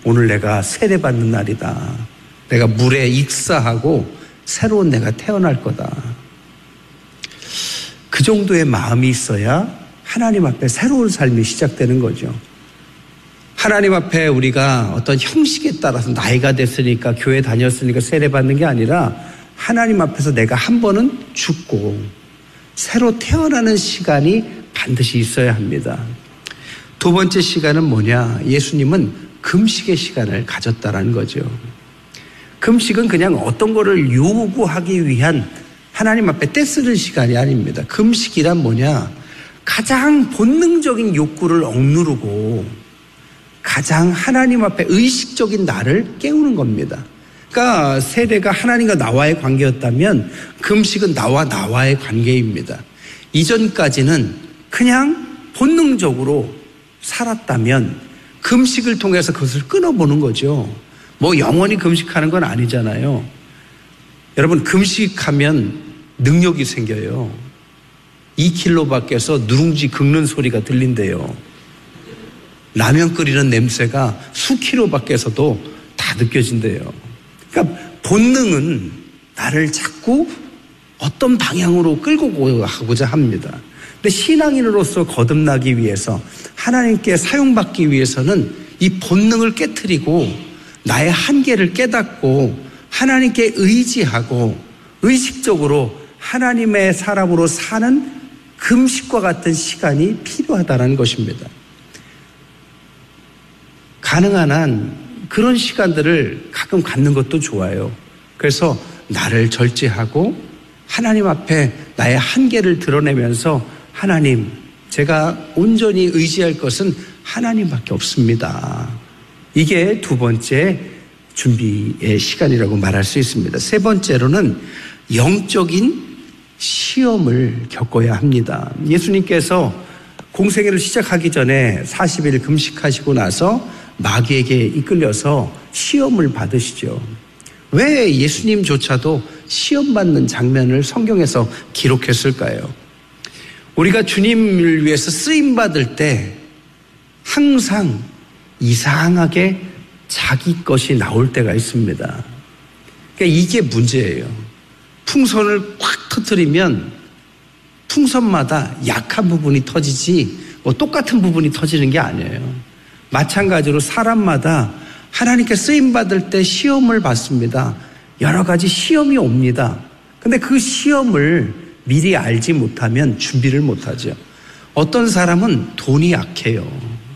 오늘 내가 세례받는 날이다. 내가 물에 익사하고 새로운 내가 태어날 거다. 그 정도의 마음이 있어야 하나님 앞에 새로운 삶이 시작되는 거죠. 하나님 앞에 우리가 어떤 형식에 따라서 나이가 됐으니까 교회 다녔으니까 세례받는 게 아니라 하나님 앞에서 내가 한 번은 죽고 새로 태어나는 시간이 반드시 있어야 합니다. 두 번째 시간은 뭐냐? 예수님은 금식의 시간을 가졌다라는 거죠. 금식은 그냥 어떤 거를 요구하기 위한 하나님 앞에 떼쓰는 시간이 아닙니다. 금식이란 뭐냐? 가장 본능적인 욕구를 억누르고 가장 하나님 앞에 의식적인 나를 깨우는 겁니다. 그러니까 세례가 하나님과 나와의 관계였다면 금식은 나와의 관계입니다. 이전까지는 그냥 본능적으로 살았다면 금식을 통해서 그것을 끊어보는 거죠. 뭐 영원히 금식하는 건 아니잖아요. 여러분, 금식하면 능력이 생겨요. 2km 밖에서 누룽지 긁는 소리가 들린대요. 라면 끓이는 냄새가 수킬로 밖에서도 다 느껴진대요. 그러니까 본능은 나를 자꾸 어떤 방향으로 끌고 가고자 합니다. 근데 신앙인으로서 거듭나기 위해서 하나님께 사용받기 위해서는 이 본능을 깨트리고 나의 한계를 깨닫고 하나님께 의지하고 의식적으로 하나님의 사람으로 사는 금식과 같은 시간이 필요하다는 것입니다. 가능한 한 그런 시간들을 가끔 갖는 것도 좋아요. 그래서 나를 절제하고 하나님 앞에 나의 한계를 드러내면서 하나님, 제가 온전히 의지할 것은 하나님밖에 없습니다. 이게 두 번째 준비의 시간이라고 말할 수 있습니다. 세 번째로는 영적인 시험을 겪어야 합니다. 예수님께서 공생애를 시작하기 전에 40일 금식하시고 나서 마귀에게 이끌려서 시험을 받으시죠. 왜 예수님조차도 시험받는 장면을 성경에서 기록했을까요? 우리가 주님을 위해서 쓰임받을 때 항상 이상하게 자기 것이 나올 때가 있습니다. 그러니까 이게 문제예요. 풍선을 꽉 터뜨리면 풍선마다 약한 부분이 터지지 뭐 똑같은 부분이 터지는 게 아니에요. 마찬가지로 사람마다 하나님께 쓰임받을 때 시험을 받습니다. 여러 가지 시험이 옵니다. 근데 그 시험을 미리 알지 못하면 준비를 못하죠. 어떤 사람은 돈이 약해요.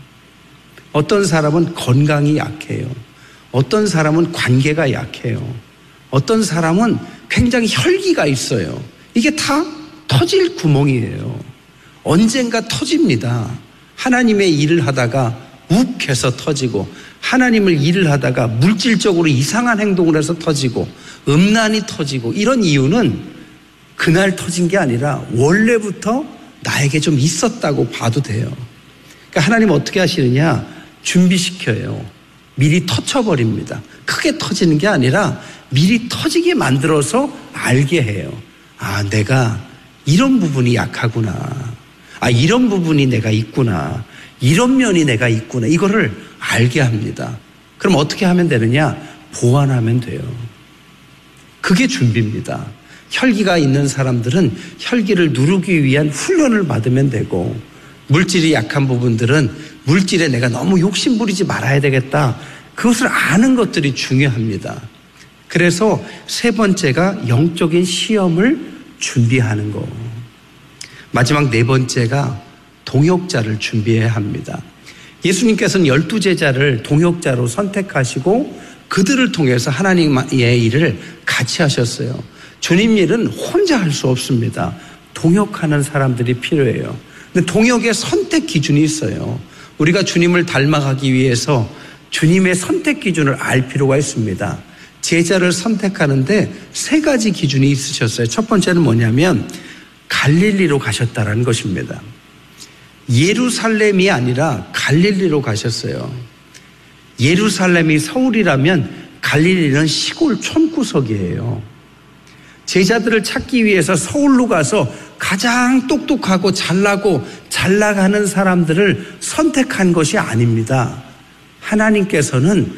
어떤 사람은 건강이 약해요. 어떤 사람은 관계가 약해요. 어떤 사람은 굉장히 혈기가 있어요. 이게 다 터질 구멍이에요. 언젠가 터집니다. 하나님의 일을 하다가 욱해서 터지고 하나님을 일을 하다가 물질적으로 이상한 행동을 해서 터지고 음란이 터지고 이런 이유는 그날 터진 게 아니라 원래부터 나에게 좀 있었다고 봐도 돼요. 그러니까 하나님 어떻게 하시느냐? 준비시켜요. 미리 터쳐버립니다. 크게 터지는 게 아니라 미리 터지게 만들어서 알게 해요. 아, 내가 이런 부분이 약하구나. 아, 이런 부분이 내가 있구나. 이런 면이 내가 있구나. 이거를 알게 합니다. 그럼 어떻게 하면 되느냐? 보완하면 돼요. 그게 준비입니다. 혈기가 있는 사람들은 혈기를 누르기 위한 훈련을 받으면 되고, 물질이 약한 부분들은 물질에 내가 너무 욕심 부리지 말아야 되겠다. 그것을 아는 것들이 중요합니다. 그래서 세 번째가 영적인 시험을 준비하는 거. 마지막 네 번째가 동역자를 준비해야 합니다. 예수님께서는 12제자를 동역자로 선택하시고 그들을 통해서 하나님의 일을 같이 하셨어요. 주님 일은 혼자 할 수 없습니다. 동역하는 사람들이 필요해요. 근데 동역의 선택 기준이 있어요. 우리가 주님을 닮아가기 위해서 주님의 선택 기준을 알 필요가 있습니다. 제자를 선택하는데 세 가지 기준이 있으셨어요. 첫 번째는 뭐냐면 갈릴리로 가셨다라는 것입니다. 예루살렘이 아니라 갈릴리로 가셨어요. 예루살렘이 서울이라면 갈릴리는 시골 촌구석이에요. 제자들을 찾기 위해서 서울로 가서 가장 똑똑하고 잘나고 잘 나가는 사람들을 선택한 것이 아닙니다. 하나님께서는